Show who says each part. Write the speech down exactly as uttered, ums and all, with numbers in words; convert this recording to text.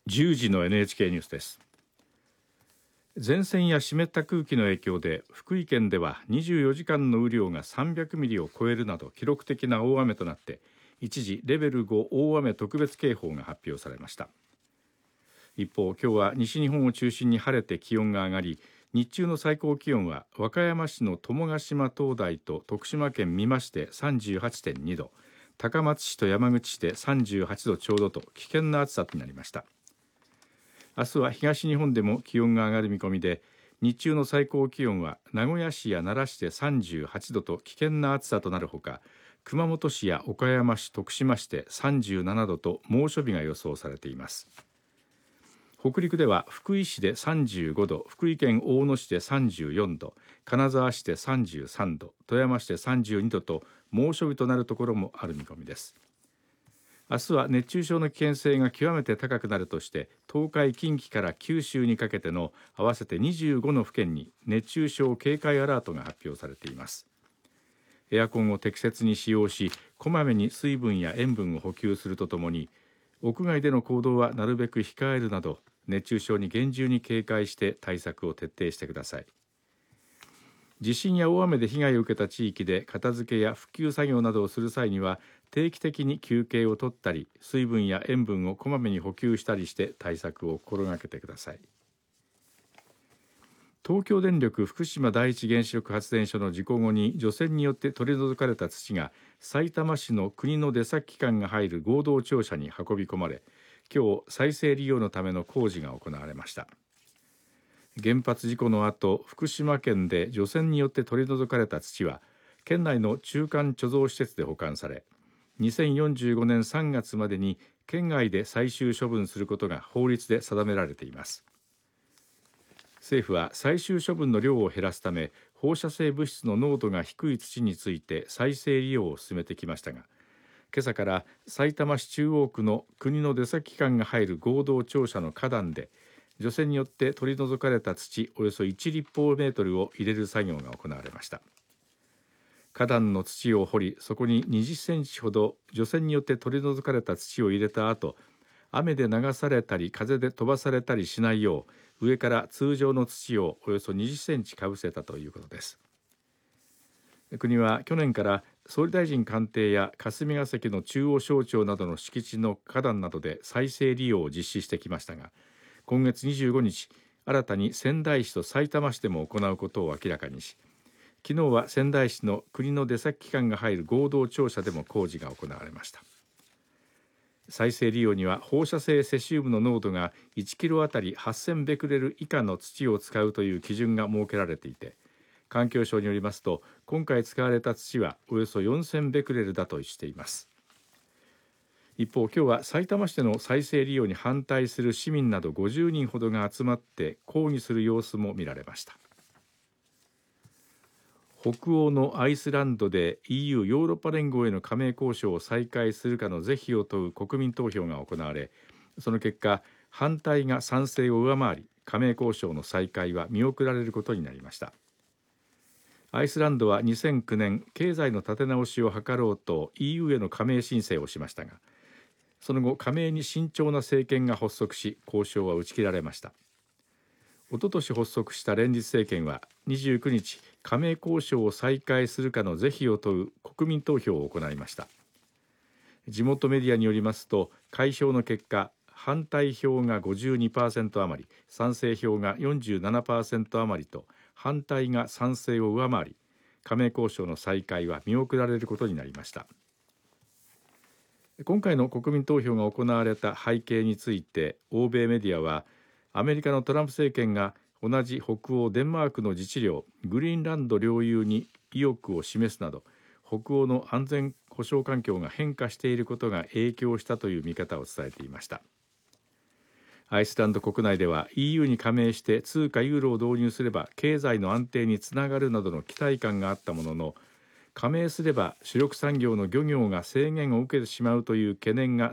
Speaker 1: じゅうじの エヌエイチケー ニュースです。前線や湿った空気の影響で福井県ではにじゅうよじかんの雨量がさんびゃくミリを超えるなど記録的な大雨となって、一時レベルご大雨特別警報が発表されました。一方、今日は西日本を中心に晴れて気温が上がり、日中の最高気温は和歌山市の友ヶ島灯台と徳島県美馬市で さんじゅうはちてんにど、高松市と山口市でさんじゅうはちどちょうどと危険な暑さとなりました。明日は東日本でも気温が上がる見込みで、日中の最高気温は名古屋市や奈良市でさんじゅうはちどと危険な暑さとなるほか、熊本市や岡山市、徳島市でさんじゅうななどと猛暑日が予想されています。北陸では福井市でさんじゅうごど、福井県大野市でさんじゅうよんど、金沢市でさんじゅうさんど、富山市でさんじゅうにどと猛暑日となるところもある見込みです。明日は熱中症の危険性が極めて高くなるとして、東海近畿から九州にかけての合わせてにじゅうごの府県に熱中症警戒アラートが発表されています。エアコンを適切に使用し、こまめに水分や塩分を補給するとともに、屋外での行動はなるべく控えるなど、熱中症に厳重に警戒して対策を徹底してください。地震や大雨で被害を受けた地域で片付けや復旧作業などをする際には、定期的に休憩を取ったり、水分や塩分をこまめに補給したりして対策を心がけてください。東京電力福島第一原子力発電所の事故後に除染によって取り除かれた土がさいたま市の国の出先機関が入る合同庁舎に運び込まれ、今日再生利用のための工事が行われました。原発事故の後、福島県で除染によって取り除かれた土は県内の中間貯蔵施設で保管され、にせんよんじゅうごねんさんがつまでに県外で最終処分することが法律で定められています。政府は最終処分の量を減らすため、放射性物質の濃度が低い土について再生利用を進めてきましたが、今朝からさいたま市中央区の国の出先機関が入る合同庁舎の花壇で、除染によって取り除かれた土およそいち立方メートルを入れる作業が行われました。花壇の土を掘り、そこににじゅっセンチほど除染によって取り除かれた土を入れた後、雨で流されたり風で飛ばされたりしないよう、上から通常の土をおよそにじゅっセンチかぶせたということです。国は去年から総理大臣官邸や霞が関の中央省庁などの敷地の花壇などで再生利用を実施してきましたが、今月にじゅうごにち、新たに仙台市とさいたま市でも行うことを明らかにし、昨日は仙台市の国の出先機関が入る合同庁舎でも工事が行われました。再生利用には放射性セシウムの濃度がいちキロあたりはっせんベクレル以下の土を使うという基準が設けられていて、環境省によりますと、今回使われた土はおよそよんせんベクレルだとしています。一方、今日はさいたま市での再生利用に反対する市民などごじゅうにんほどが集まって抗議する様子も見られました。北欧のアイスランドで イーユー ヨーロッパ連合への加盟交渉を再開するかの是非を問う国民投票が行われ、その結果、反対が賛成を上回り、加盟交渉の再開は見送られることになりました。アイスランドはにせんきゅうねん、経済の立て直しを図ろうと イーユー への加盟申請をしましたが、その後加盟に慎重な政権が発足し、交渉は打ち切られました。おととし発足した連立政権はにじゅうくにち、加盟交渉を再開するかの是非を問う国民投票を行いました。地元メディアによりますと、開票の結果、反対票が ごじゅうにパーセント 余り、賛成票が よんじゅうななパーセント 余りと反対が賛成を上回り、加盟交渉の再開は見送られることになりました。今回の国民投票が行われた背景について、欧米メディアは、アメリカのトランプ政権が同じ北欧デンマークの自治領グリーンランド領有に意欲を示すなど、北欧の安全保障環境が変化していることが影響したという見方を伝えていました。アイスランド国内では イーユー に加盟して通貨ユーロを導入すれば経済の安定につながるなどの期待感があったものの、加盟すれば主力産業の漁業が制限を受けてしまうという懸念が